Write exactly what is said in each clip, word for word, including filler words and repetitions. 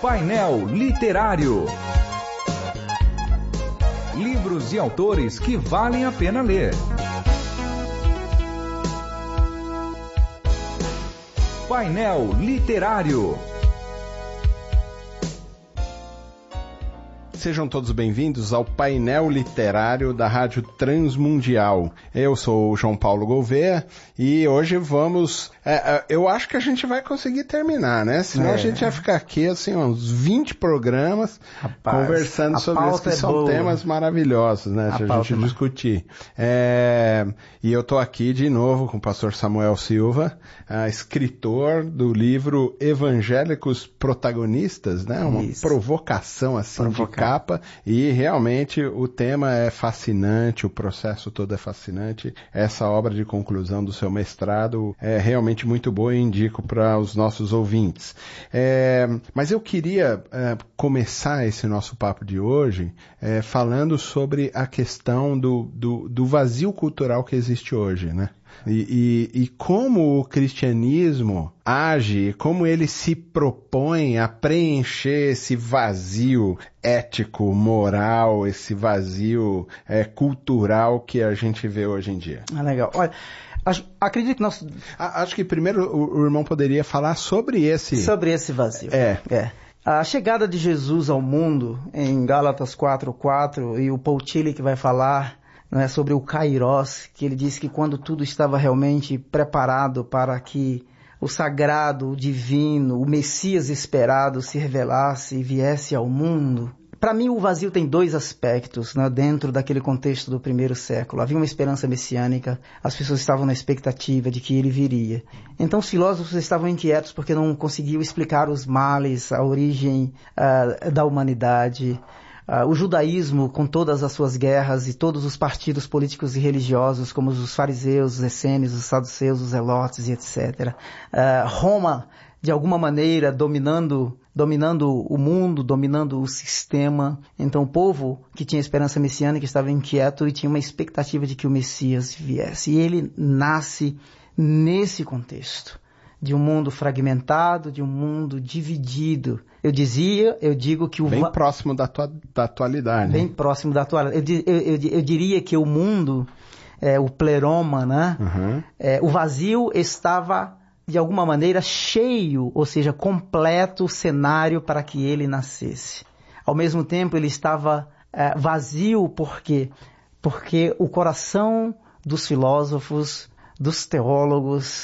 Painel Literário. Livros e autores que valem a pena ler. Painel Literário. Sejam todos bem-vindos ao Painel Literário da Rádio Transmundial. Eu sou o João Paulo Gouveia e hoje vamos... É, eu acho que a gente vai conseguir terminar, né? Senão é. a gente vai ficar aqui, assim, uns vinte programas Rapaz, conversando sobre isso, que é são boa. temas maravilhosos, né? Se a, a gente é discutir. É, e eu tô aqui de novo com o pastor Samuel Silva, uh, escritor do livro Evangélicos Protagonistas, né? Uma isso. provocação, assim, Provocar. de capa. E realmente o tema é fascinante, o processo todo é fascinante. Essa obra de conclusão do seu mestrado é realmente muito boa e indico para os nossos ouvintes. É, mas eu queria é, começar esse nosso papo de hoje é, falando sobre a questão do, do, do vazio cultural que existe hoje, né? E, e, e como o cristianismo age, como ele se propõe a preencher esse vazio ético, moral, esse vazio é, cultural que a gente vê hoje em dia. Ah, legal. Olha, acho, acredito que nós... Acho que primeiro o, o irmão poderia falar sobre esse... Sobre esse vazio. É. é. A chegada de Jesus ao mundo, em Gálatas quatro, quatro, e o Paul Tillich vai falar... Né, sobre o Kairos, que ele disse que quando tudo estava realmente preparado para que o sagrado, o divino, o Messias esperado se revelasse e viesse ao mundo. Para mim, o vazio tem dois aspectos, né, dentro daquele contexto do primeiro século. Havia uma esperança messiânica, as pessoas estavam na expectativa de que ele viria. Então, os filósofos estavam inquietos porque não conseguiam explicar os males, a origem uh, da humanidade. Uh, o judaísmo, com todas as suas guerras e todos os partidos políticos e religiosos, como os fariseus, os essênios, os saduceus, os zelotes e etcétera. Uh, Roma, de alguma maneira, dominando, dominando o mundo, dominando o sistema. Então, o povo que tinha esperança messiânica estava inquieto e tinha uma expectativa de que o Messias viesse. E ele nasce nesse contexto. De um mundo fragmentado, de um mundo dividido. Eu dizia, eu digo que o... Bem va... próximo da, tua, da atualidade. Bem próximo da atualidade. Eu, eu, eu, eu diria que o mundo, é, o pleroma, né? Uhum. É, o vazio estava, de alguma maneira, cheio, ou seja, completo o cenário para que ele nascesse. Ao mesmo tempo, ele estava é, vazio, por quê? Porque o coração dos filósofos, dos teólogos...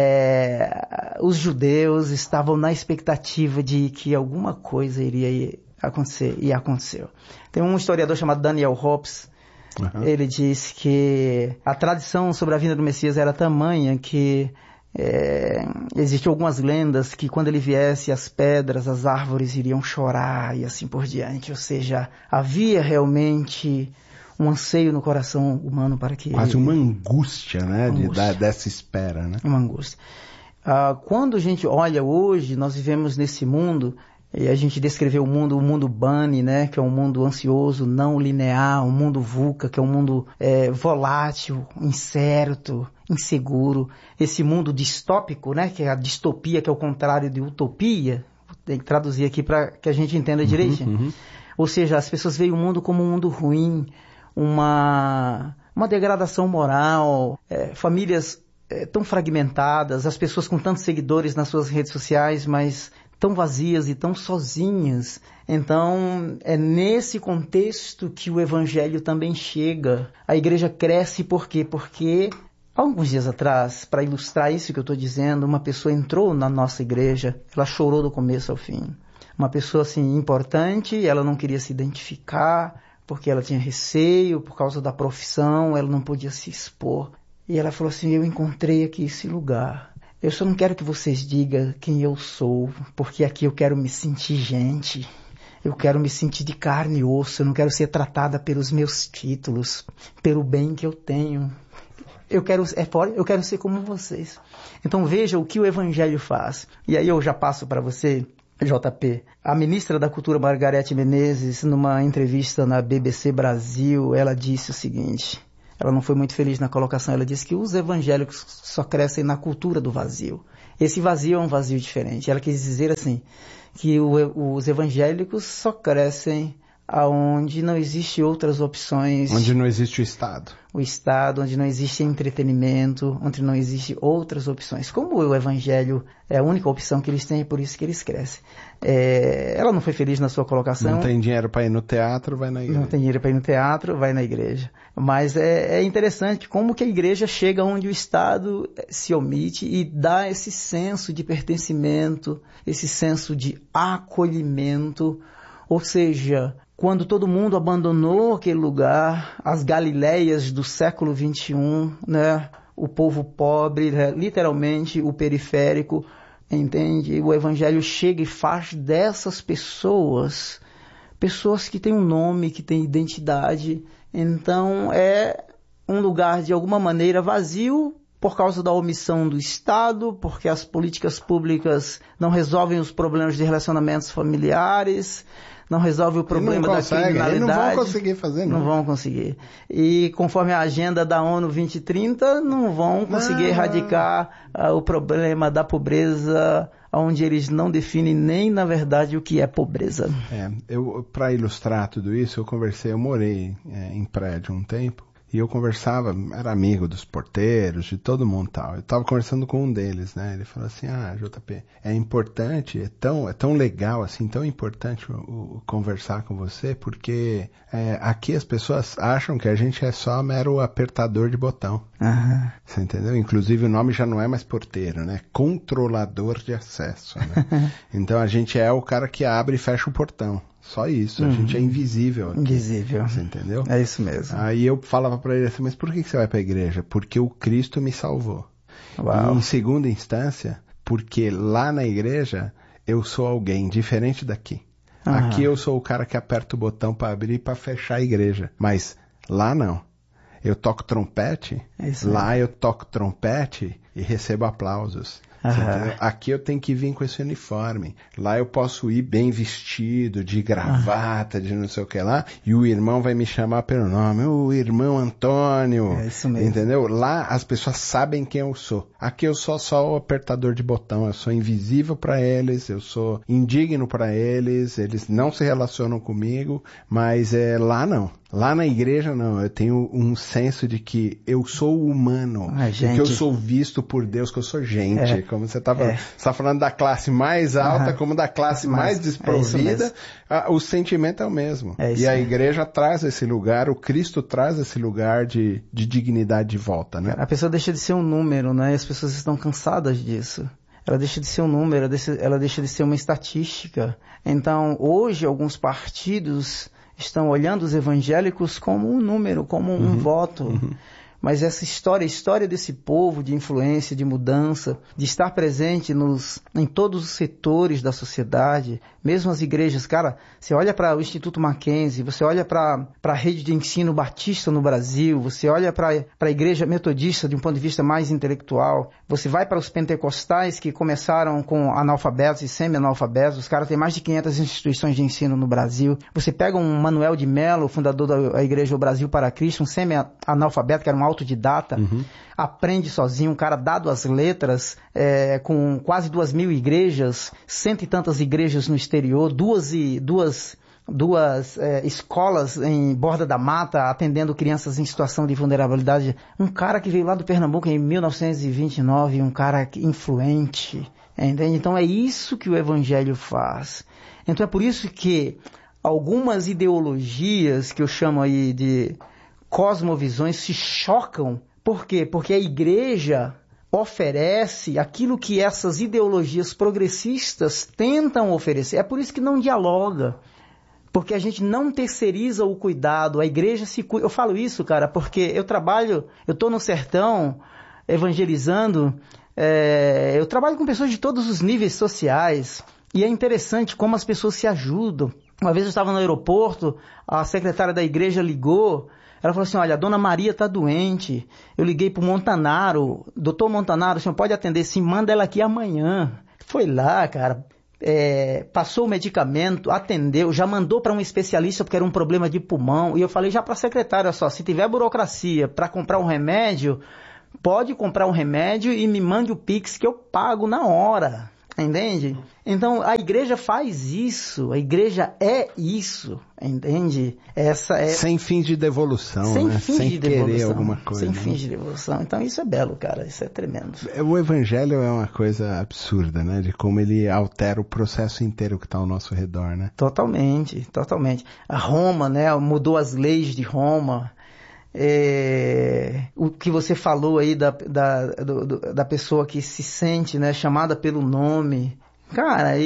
É, os judeus estavam na expectativa de que alguma coisa iria acontecer, e aconteceu. Tem um historiador chamado Daniel Hobbes, uhum. Ele disse que a tradição sobre a vinda do Messias era tamanha que é, existiam algumas lendas que quando ele viesse as pedras, as árvores iriam chorar e assim por diante. Ou seja, havia realmente... um anseio no coração humano para que... Quase ele... uma angústia, né? Angústia. De, da, dessa espera, né? Uma angústia. Uh, quando a gente olha hoje, nós vivemos nesse mundo, e a gente descreveu o mundo, o mundo Bunny, né? Que é um mundo ansioso, não linear, um mundo VUCA, que é um mundo é, volátil, incerto, inseguro. Esse mundo distópico, né? Que é a distopia, que é o contrário de utopia. Tem que traduzir aqui para que a gente entenda uhum, direitinho. Uhum. Ou seja, as pessoas veem o mundo como um mundo ruim, uma, uma degradação moral, é, famílias é, tão fragmentadas, as pessoas com tantos seguidores nas suas redes sociais, mas tão vazias e tão sozinhas. Então, é nesse contexto que o evangelho também chega. A igreja cresce por quê? Porque, alguns dias atrás, para ilustrar isso que eu estou dizendo, uma pessoa entrou na nossa igreja, ela chorou do começo ao fim. Uma pessoa, assim, importante, ela não queria se identificar, porque ela tinha receio, por causa da profissão, ela não podia se expor. E ela falou assim, eu encontrei aqui esse lugar. Eu só não quero que vocês digam quem eu sou, porque aqui eu quero me sentir gente. Eu quero me sentir de carne e osso, eu não quero ser tratada pelos meus títulos, pelo bem que eu tenho. Eu quero, é fora, eu quero ser como vocês. Então veja o que o evangelho faz. E aí eu já passo para você... J P, a ministra da Cultura Margarete Menezes, numa entrevista na B B C Brasil, ela disse o seguinte, ela não foi muito feliz na colocação, ela disse que os evangélicos só crescem na cultura do vazio. Esse vazio é um vazio diferente. Ela quis dizer assim, que o, os evangélicos só crescem aonde não existe outras opções. Onde não existe o Estado. O Estado, onde não existe entretenimento, onde não existe outras opções. Como o Evangelho é a única opção que eles têm, é por isso que eles crescem. É, ela não foi feliz na sua colocação. Não tem dinheiro para ir no teatro, vai na igreja. Não tem dinheiro para ir no teatro, vai na igreja. Mas é, é interessante como que a igreja chega onde o Estado se omite e dá esse senso de pertencimento, esse senso de acolhimento, ou seja, quando todo mundo abandonou aquele lugar, as Galileias do século vinte e um, né? O povo pobre, né? Literalmente o periférico, entende? O Evangelho chega e faz dessas pessoas, pessoas que têm um nome, que têm identidade. Então é um lugar de alguma maneira vazio por causa da omissão do Estado, porque as políticas públicas não resolvem os problemas de relacionamentos familiares, não resolve o problema da criminalidade. Eles não vão conseguir fazer, não. Não vão conseguir. E conforme a agenda da ONU vinte trinta, não vão conseguir não. erradicar uh, o problema da pobreza, onde eles não definem nem, na verdade, o que é pobreza. É, eu, para ilustrar tudo isso, eu conversei, eu morei é, em prédio um tempo, e eu conversava, era amigo dos porteiros, de todo mundo e tal. Eu estava conversando com um deles, né? Ele falou assim, ah, J P, é importante, é tão, é tão legal, assim, tão importante o, o, conversar com você, porque é, aqui as pessoas acham que a gente é só mero apertador de botão. Uhum. Você entendeu? Inclusive o nome já não é mais porteiro, né? Controlador de acesso, né? Então a gente é o cara que abre e fecha o portão. Só isso, a uhum. gente é invisível aqui. Invisível. Você entendeu? É isso mesmo. Aí eu falava pra ele assim, mas por que você vai pra igreja? Porque o Cristo me salvou. Uau. E em segunda instância, porque lá na igreja eu sou alguém diferente daqui. Uhum. Aqui eu sou o cara que aperta o botão pra abrir e pra fechar a igreja. Mas lá não. Eu toco trompete, é lá mesmo. Eu toco trompete e recebo aplausos. Uhum. Aqui eu tenho que vir com esse uniforme. Lá eu posso ir bem vestido, de gravata, uhum. de não sei o que lá, e o irmão vai me chamar pelo nome, o irmão Antônio. É isso mesmo. Entendeu? Lá as pessoas sabem quem eu sou. Aqui eu sou só o apertador de botão, eu sou invisível para eles, eu sou indigno para eles, eles não se relacionam comigo, mas é, lá não. Lá na igreja, não, eu tenho um senso de que eu sou humano, ah, que eu sou visto por Deus, que eu sou gente, é. como você está falando. É. Você tá falando da classe mais alta, uhum. como da classe Mas, mais desprovida, é a, o sentimento é o mesmo. É e a igreja traz esse lugar, o Cristo traz esse lugar de, de dignidade de volta, né? A pessoa deixa de ser um número, né? E as pessoas estão cansadas disso. Ela deixa de ser um número, ela deixa, ela deixa de ser uma estatística. Então, hoje, alguns partidos estão olhando os evangélicos como um número, como um uhum, voto. Uhum. Mas essa história, a história desse povo de influência, de mudança, de estar presente nos, em todos os setores da sociedade, mesmo as igrejas. Cara, você olha para o Instituto Mackenzie, você olha para a rede de ensino batista no Brasil, você olha para a igreja metodista de um ponto de vista mais intelectual, você vai para os pentecostais que começaram com analfabetos e semi-analfabetos, os caras têm mais de quinhentas instituições de ensino no Brasil. Você pega um Manuel de Mello, fundador da Igreja do Brasil para Cristo, um semi-analfabeto que era um autodidata, uhum. aprende sozinho, um cara dado às letras, é, com quase duas mil igrejas, cento e tantas igrejas no exterior, duas, e, duas, duas é, escolas em Borda da Mata, atendendo crianças em situação de vulnerabilidade. Um cara que veio lá do Pernambuco em mil novecentos e vinte e nove, um cara influente, entende? Então é isso que o Evangelho faz. Então é por isso que algumas ideologias que eu chamo aí de cosmovisões se chocam. Por quê? Porque a igreja oferece aquilo que essas ideologias progressistas tentam oferecer. É por isso que não dialoga. Porque a gente não terceiriza o cuidado. A igreja se cuida. Eu falo isso, cara, porque eu trabalho, eu estou no sertão evangelizando, é, eu trabalho com pessoas de todos os níveis sociais. E é interessante como as pessoas se ajudam. Uma vez eu estava no aeroporto, a secretária da igreja ligou. Ela falou assim, olha, a dona Maria está doente. Eu liguei para o Montanaro. Doutor Montanaro, o senhor pode atender? Sim, manda ela aqui amanhã. Foi lá, cara, é, passou o medicamento, atendeu, já mandou para um especialista porque era um problema de pulmão. E eu falei já para a secretária, só, se tiver burocracia para comprar um remédio, pode comprar um remédio e me mande o Pix que eu pago na hora. Entende? Então, a igreja faz isso, a igreja é isso, entende? Essa é... Sem fins de devolução, sem né? Fins sem de querer devolução, alguma coisa. Sem né? fins de devolução. Então, isso é belo, cara, isso é tremendo. O evangelho é uma coisa absurda, né? De como ele altera o processo inteiro que está ao nosso redor, né? Totalmente, totalmente. A Roma, né, mudou as leis de Roma. É, o que você falou aí da, da, do, da pessoa que se sente, né, chamada pelo nome, cara,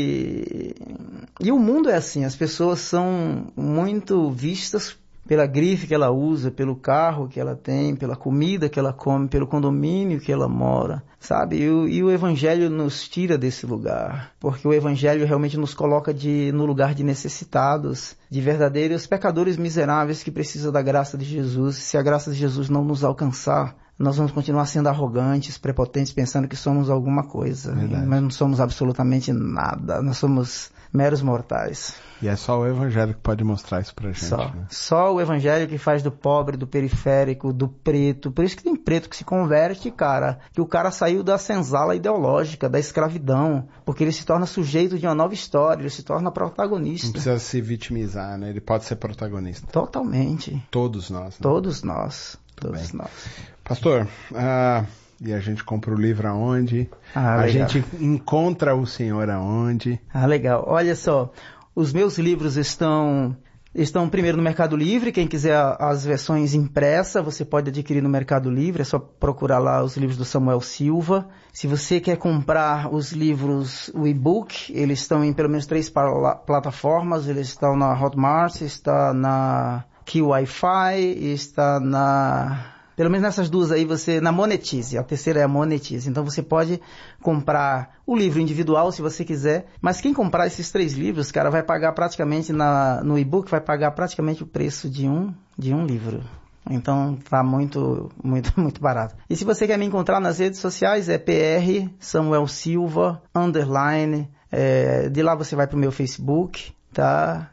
e, e o mundo é assim, as pessoas são muito vistas pela grife que ela usa, pelo carro que ela tem, pela comida que ela come, pelo condomínio que ela mora, sabe? E o, e o Evangelho nos tira desse lugar, porque o Evangelho realmente nos coloca de, no lugar de necessitados, de verdadeiros pecadores miseráveis que precisam da graça de Jesus. Se a graça de Jesus não nos alcançar, nós vamos continuar sendo arrogantes, prepotentes, pensando que somos alguma coisa. Verdade. Mas não somos absolutamente nada. Nós somos meros mortais. E é só o evangelho que pode mostrar isso pra gente. Só, né? só o evangelho que faz do pobre, do periférico, do preto. Por isso que tem preto que se converte, cara. Que o cara saiu da senzala ideológica, da escravidão. Porque ele se torna sujeito de uma nova história, ele se torna protagonista. Não precisa se vitimizar, né? Ele pode ser protagonista. Totalmente. Todos nós. Né? Todos nós. Todos bem. nós. Pastor, ah, e a gente compra o livro aonde? Ah, a legal. gente encontra o Senhor aonde? Ah, legal. Olha só, os meus livros estão, estão primeiro no Mercado Livre. Quem quiser as versões impressas, você pode adquirir no Mercado Livre. É só procurar lá os livros do Samuel Silva. Se você quer comprar os livros, o e-book, eles estão em pelo menos três plataformas. Eles estão na Hotmart, está na Q Wi-Fi, está na... Pelo menos nessas duas aí, você, na Monetize, a terceira é a Monetize. Então você pode comprar o livro individual se você quiser, mas quem comprar esses três livros, cara, vai pagar praticamente, na, no e-book, vai pagar praticamente o preço de um, de um livro. Então tá muito, muito, muito barato. E se você quer me encontrar nas redes sociais, é P R Samuel Silva, underline, é, de lá você vai pro meu Facebook, tá?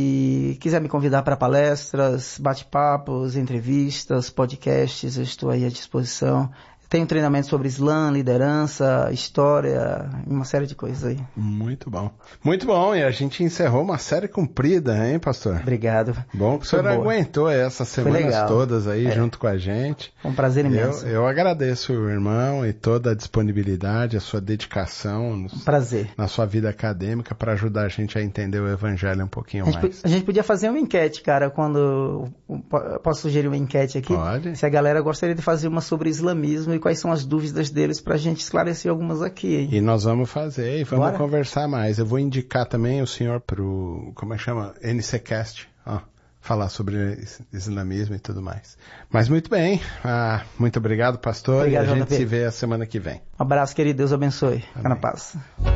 E quiser me convidar para palestras, bate-papos, entrevistas, podcasts, eu estou aí à disposição. Tenho treinamento sobre Islã, liderança, história, uma série de coisas aí. Muito bom. Muito bom, e a gente encerrou uma série comprida, hein, pastor? Obrigado. Bom que o senhor aguentou essas semanas todas aí é. junto com a gente. Foi um prazer imenso. Eu, eu agradeço o irmão e toda a disponibilidade, a sua dedicação no, um prazer. na sua vida acadêmica para ajudar a gente a entender o evangelho um pouquinho a gente, mais. A gente podia fazer uma enquete, cara, quando... Posso sugerir uma enquete aqui? Pode. Se a galera gostaria de fazer uma sobre islamismo e quais são as dúvidas deles pra gente esclarecer algumas aqui, hein? E nós vamos fazer e vamos Bora? conversar mais. Eu vou indicar também o senhor pro, como é que chama? N C Cast, ó, falar sobre islamismo e tudo mais. Mas muito bem, ah, muito obrigado, pastor, obrigado, e a gente J P. Se vê a semana que vem. Um abraço, querido, Deus abençoe. Fica na paz.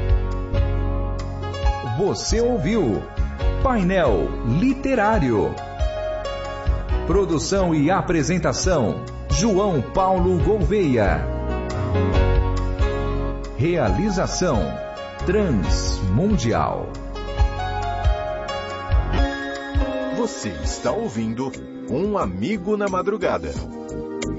Você ouviu Painel Literário. Produção e apresentação João Paulo Gouveia. Realização Transmundial. Você está ouvindo Um Amigo na Madrugada.